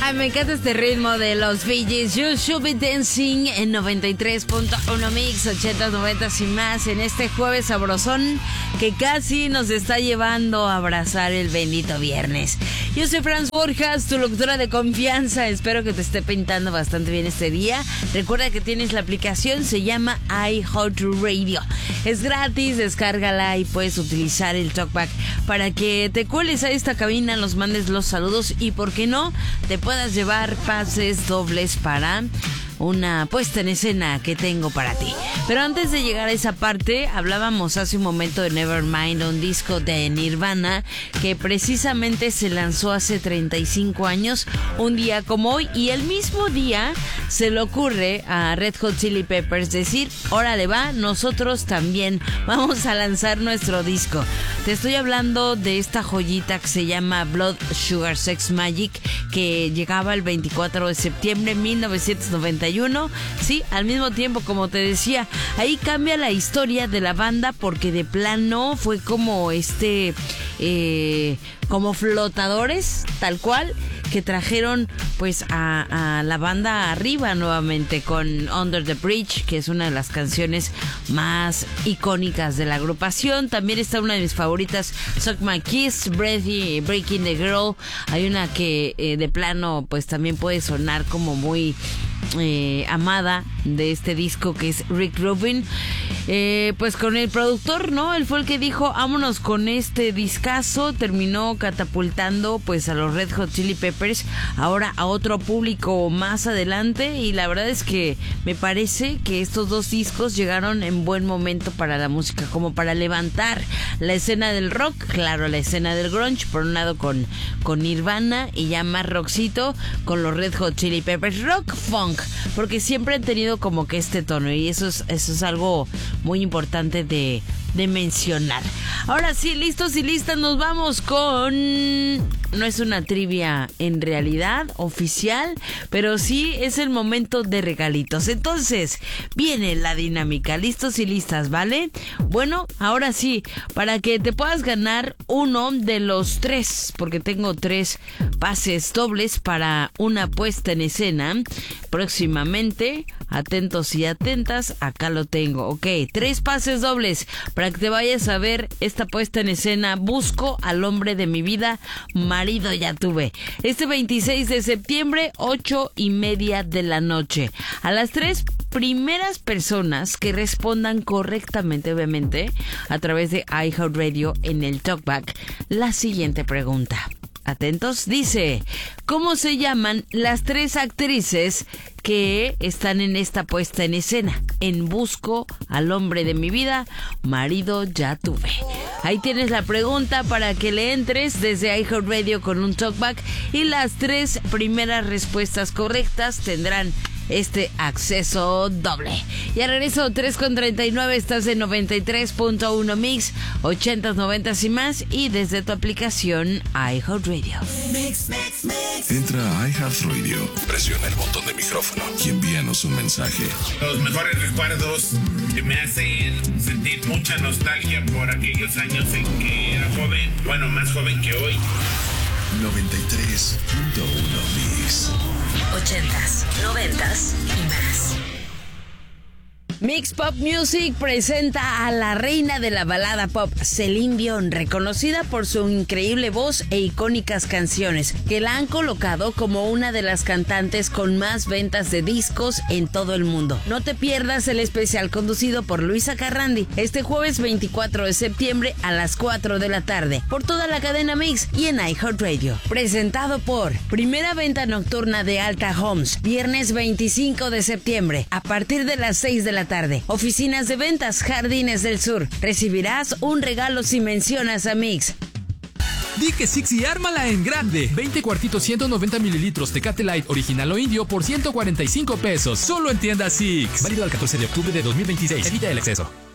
Ay, me encanta este ritmo de los Bee Gees. You Should Be Dancing en 93.1 Mix, 80s, 90s y más en este jueves sabrosón que casi nos está llevando a abrazar el bendito viernes. Yo soy Franz Borjas, tu locutora de confianza. Espero que te esté pintando bastante bien este día. Recuerda que tienes la aplicación, se llama iHeartRadio. Es gratis, descárgala y puedes utilizar el TalkBack para que te cueles a esta cabina, nos mandes los saludos y, ¿por qué no?, te puedas llevar pases dobles para una puesta en escena que tengo para ti. Pero antes de llegar a esa parte, hablábamos hace un momento de Nevermind, un disco de Nirvana que precisamente se lanzó hace 35 años, un día como hoy, y el mismo día se le ocurre a Red Hot Chili Peppers decir, órale va, nosotros también vamos a lanzar nuestro disco. Te estoy hablando de esta joyita que se llama Blood Sugar Sex Magik, que llegaba el 24 de septiembre de 1991. Sí, al mismo tiempo, como te decía, ahí cambia la historia de la banda porque de plano fue como como flotadores, tal cual, que trajeron pues a la banda arriba nuevamente con Under the Bridge, que es una de las canciones más icónicas de la agrupación. También está una de mis favoritas, Suck My Kiss, Breaking the Girl. Hay una que de plano pues también puede sonar como muy amada de este disco, que es Rick Rubin. Pues con el productor, ¿no? Él fue el que dijo, vámonos con este discazo. Terminó catapultando pues a los Red Hot Chili Peppers ahora a otro público más adelante, y la verdad es que me parece que estos dos discos llegaron en buen momento para la música, como para levantar la escena del rock, claro, la escena del grunge, por un lado con Nirvana, y ya más rockcito con los Red Hot Chili Peppers, rock funk, porque siempre han tenido como que este tono, y eso es algo muy importante de mencionar. Ahora sí, listos y listas, nos vamos con... No es una trivia en realidad oficial, pero sí es el momento de regalitos. Entonces, viene la dinámica. Listos y listas, ¿vale? Bueno, ahora sí, para que te puedas ganar uno de los tres, porque tengo 3 pases dobles para una puesta en escena próximamente. Atentos y atentas, acá lo tengo. Ok, 3 pases dobles para que te vayas a ver esta puesta en escena. Busco al hombre de mi vida, marido ya tuve. Este 26 de septiembre, 8:30 de la noche. A las 3 primeras personas que respondan correctamente, obviamente, a través de iHeartRadio en el TalkBack, la siguiente pregunta. Atentos, dice, ¿cómo se llaman las 3 actrices que están en esta puesta en escena? En Busco al hombre de mi vida, marido ya tuve. Ahí tienes la pregunta para que le entres desde iHeartRadio con un talkback, y las 3 primeras respuestas correctas tendrán este acceso doble. Ya regreso, 3:39, estás en 93.1 Mix, 80s, 90s y más, y desde tu aplicación iHeartRadio. Entra a iHeartRadio, presiona el botón de micrófono y envíanos un mensaje. Los mejores recuerdos que me hacen sentir mucha nostalgia por aquellos años en que era joven, bueno, más joven que hoy. 93.1 Mix. 80s, 90s y más. Mix Pop Music presenta a la reina de la balada pop, Celine Dion, reconocida por su increíble voz e icónicas canciones, que la han colocado como una de las cantantes con más ventas de discos en todo el mundo. No te pierdas el especial conducido por Luisa Carrandi este jueves 24 de septiembre a las 4 de la tarde por toda la cadena Mix y en iHeartRadio. Presentado por Primera Venta Nocturna de Alta Homes, viernes 25 de septiembre a partir de las 6 de la tarde. Oficinas de ventas Jardines del Sur. Recibirás un regalo si mencionas a Mix. Di que Six y ármala en grande. 20 cuartitos 190 mililitros Tecate Light original o indio por $145. Solo en tienda Six. Válido al 14 de octubre de 2026. Evita el exceso.